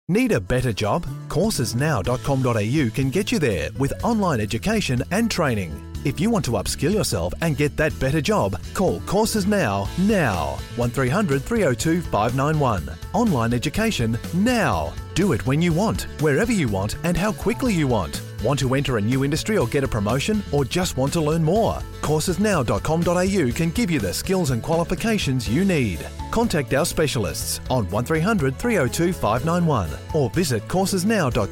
Need a better job? Coursesnow.com.au can get you there with online education and training. If you want to upskill yourself and get that better job, call Courses Now. 1300 302 591. Online education now. Do it when you want, wherever you want, and how quickly you want. Want to enter a new industry or get a promotion, or just want to learn more? Coursesnow.com.au can give you the skills and qualifications you need. Contact our specialists on 1300 302 591 or visit coursesnow.com.au.